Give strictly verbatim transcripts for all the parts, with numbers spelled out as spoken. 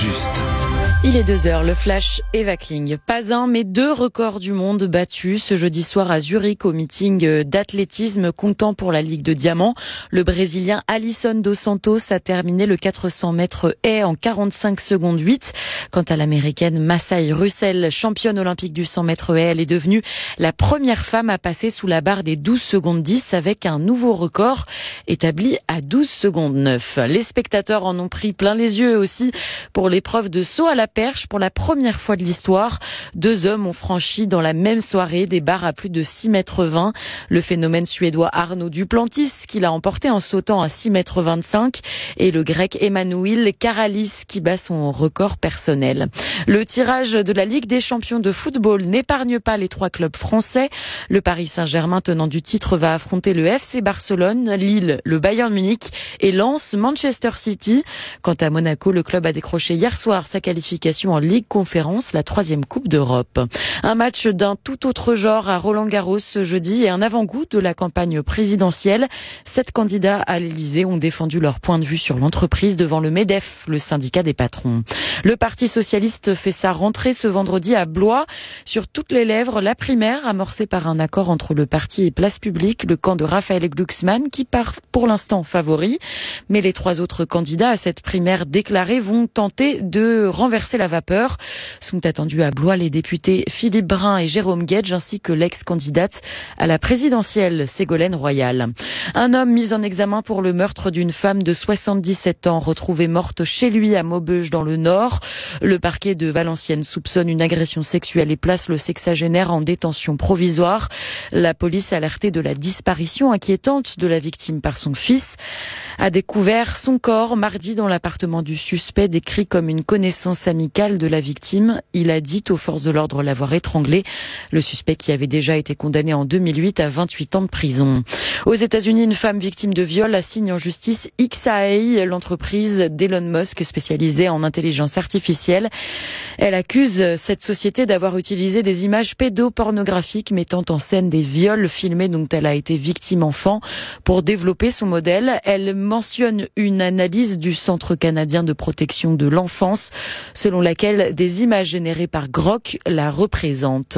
juste. Il est deux heures, le flash Eva Kling. Pas un, mais deux records du monde battus ce jeudi soir à Zurich au meeting d'athlétisme comptant pour la Ligue de Diamant. Le Brésilien Alisson dos Santos a terminé le quatre cents mètres haies en quarante-cinq secondes huit. Quant à l'américaine Masai Russell, championne olympique du cent mètres haies, elle est devenue la première femme à passer sous la barre des douze secondes dix avec un nouveau record établi à douze secondes neuf. Les spectateurs en ont pris plein les yeux aussi pour l'épreuve de saut à la perche. Pour la première fois de l'histoire, deux hommes ont franchi dans la même soirée des barres à plus de six mètres vingt. Le phénomène suédois Arnaud Duplantis, qui l'a emporté en sautant à six mètres vingt-cinq, et le grec Emmanuel Karalis, qui bat son record personnel. Le tirage de la Ligue des champions de football n'épargne pas les trois clubs français. Le Paris Saint-Germain, tenant du titre, va affronter le F C Barcelone, Lille, le Bayern Munich et Lens, Manchester City. Quant à Monaco, le club a décroché hier soir sa qualification en Ligue Conférence, la troisième Coupe d'Europe. Un match d'un tout autre genre à Roland-Garros ce jeudi et un avant-goût de la campagne présidentielle. Sept candidats à l'Élysée ont défendu leur point de vue sur l'entreprise devant le MEDEF, le syndicat des patrons. Le Parti socialiste fait sa rentrée ce vendredi à Blois. Sur toutes les lèvres, la primaire amorcée par un accord entre le parti et Place Publique, le camp de Raphaël Glucksmann qui part pour l'instant favori. Mais les trois autres candidats à cette primaire déclarée vont tenter de renverser la vapeur. Sont attendus à Blois les députés Philippe Brun et Jérôme Guedj ainsi que l'ex-candidate à la présidentielle Ségolène Royal. Un homme mis en examen pour le meurtre d'une femme de soixante-dix-sept ans retrouvée morte chez lui à Maubeuge dans le Nord. Le parquet de Valenciennes soupçonne une agression sexuelle et place le sexagénaire en détention provisoire. La police, alertée de la disparition inquiétante de la victime par son fils, a découvert son corps mardi dans l'appartement du suspect, décrit comme une connaissance amicale de la victime. Il a dit aux forces de l'ordre l'avoir étranglé. Le suspect, qui avait déjà été condamné en deux mille huit à vingt-huit ans de prison. Aux États-Unis, une femme victime de viol assigne en justice X A I, l'entreprise d'Elon Musk spécialisée en intelligence artificielle. Elle accuse cette société d'avoir utilisé des images pédopornographiques mettant en scène des viols filmés dont elle a été victime enfant pour développer son modèle. Elle mentionne une analyse du Centre canadien de protection de l'enfance selon laquelle des images générées par Grok la représentent.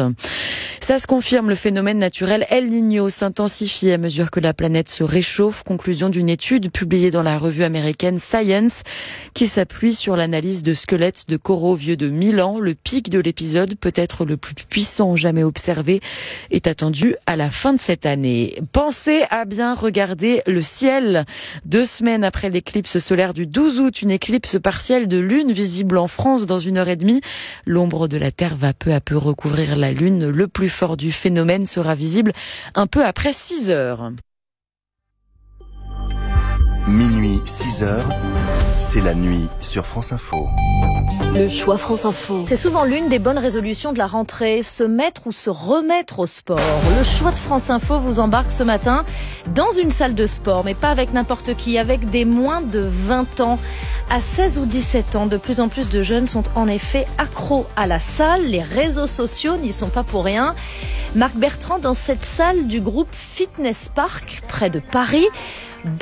Ça se confirme, le phénomène naturel El Niño s'intensifie à mesure que la planète se réchauffe. Conclusion d'une étude publiée dans la revue américaine Science qui s'appuie sur l'analyse de squelettes de coraux vieux de mille ans. Le pic de l'épisode, peut-être le plus puissant jamais observé, est attendu à la fin de cette année. Pensez à bien regarder le ciel. Deux semaines après l'éclipse solaire du douze août, une éclipse partielle de lune visible en France dans une heure et demie. L'ombre de la Terre va peu à peu recouvrir la lune. Le plus fort du phénomène sera visible un peu après six heures. Minuit, six heures, c'est la nuit sur France Info. Le choix France Info. C'est souvent l'une des bonnes résolutions de la rentrée, se mettre ou se remettre au sport. Le choix de France Info vous embarque ce matin dans une salle de sport, mais pas avec n'importe qui, avec des moins de vingt ans. À seize ou dix-sept ans, de plus en plus de jeunes sont en effet accros à la salle. Les réseaux sociaux n'y sont pas pour rien. Marc Bertrand, dans cette salle du groupe Fitness Park, près de Paris,